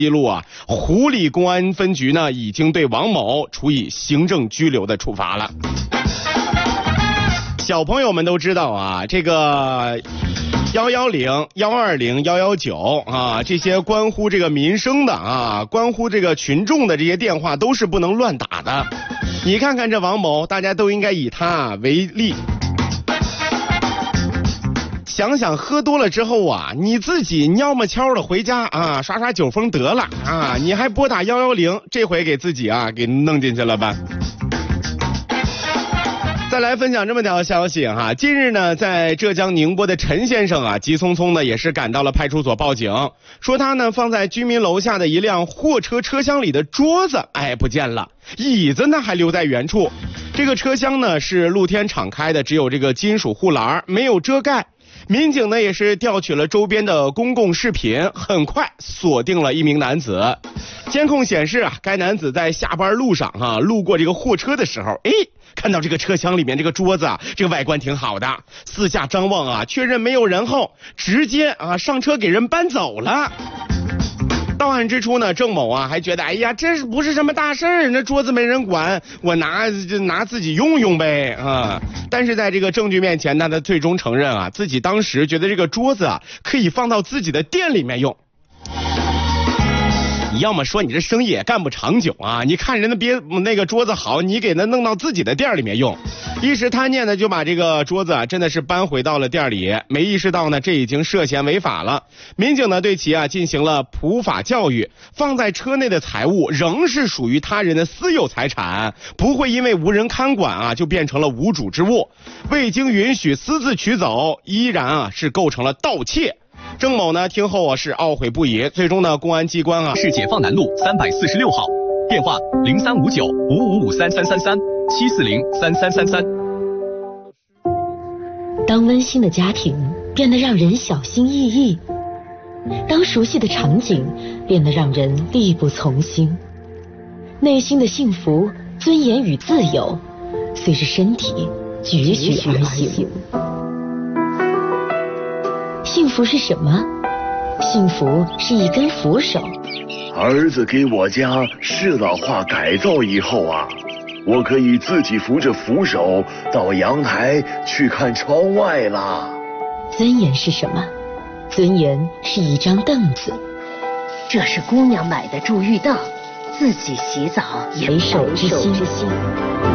记录啊，湖里公安分局呢已经对王某处以行政拘留的处罚了。小朋友们都知道啊，这个110、120、119啊，这些关乎这个民生的啊，关乎这个群众的这些电话都是不能乱打的。你看看这王某，大家都应该以他为例。想想喝多了之后啊，你自己蔫么悄的回家啊，耍耍酒疯得了啊，你还拨打110，这回给自己啊给弄进去了吧。再来分享这么条消息哈，近日呢，在浙江宁波的陈先生啊，急匆匆的也是赶到了派出所报警，说他呢放在居民楼下的一辆货车车厢里的桌子不见了，椅子呢还留在原处。这个车厢呢是露天敞开的，只有这个金属护栏，没有遮盖。民警呢也是调取了周边的公共视频，很快锁定了一名男子。监控显示啊，该男子在下班路上路过这个货车的时候，看到这个车厢里面这个桌子啊，这个外观挺好的，四下张望啊，确认没有人后，直接上车给人搬走了。到案之初呢，郑某啊还觉得这不是什么大事儿，那桌子没人管，我拿自己用用呗啊。但是在这个证据面前呢，他最终承认啊，自己当时觉得这个桌子啊可以放到自己的店里面用。你要么说你这生意也干不长久啊，你看人家别那个桌子好，你给他弄到自己的店里面用。一时贪念呢，就把这个桌子真的是搬回到了店里，没意识到呢这已经涉嫌违法了。民警呢对其进行了普法教育，放在车内的财物仍是属于他人的私有财产，不会因为无人看管就变成了无主之物，未经允许私自取走，依然是构成了盗窃。郑某呢听后是懊悔不已，最终呢公安机关是解放南路346号，电话035955533337403333。 当温馨的家庭变得让人小心翼翼，当熟悉的场景变得让人力不从心，内心的幸福、尊严与自由随着身体踽踽而行。幸福是什么？幸福是一根扶手。 儿子给我家适老化改造以后啊，我可以自己扶着扶手到阳台去看窗外啦。 尊严是什么？尊严是一张凳子。 这是姑娘买的注浴凳，自己洗澡也回首之心。